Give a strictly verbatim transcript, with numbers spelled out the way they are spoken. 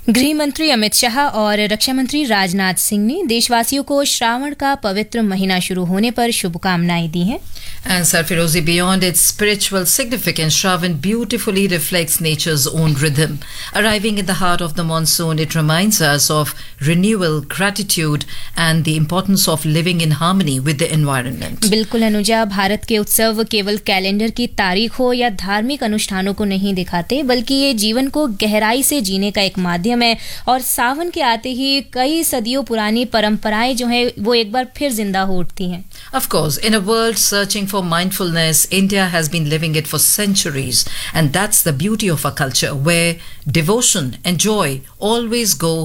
गृह मंत्री अमित शाह और रक्षा मंत्री राजनाथ सिंह ने देशवासियों को श्रावण का पवित्र महीना शुरू होने पर शुभकामनाएं दी हैं। And Sarfirozi, beyond its spiritual significance, Shravan beautifully reflects nature's own rhythm. Arriving in the heart of the monsoon, it reminds us of renewal, gratitude, and the importance of living in harmony with the environment. बिल्कुल अनुजा, भारत के उत्सव केवल calendar की तारीख हो या धार्मिक अनुष्ठानों को नहीं दिखाते, बल्कि ये जीवन को गहराई से जीने का एक माध्यम है। और सावन के आते ही कई सदियों पुरानी परंपराएं जो हैं वो एक बार फिर जिंदा हो उठती हैं। Of course, in a world searching for mindfulness, India has been living it for centuries, and that's the beauty of our culture, where devotion and joy always go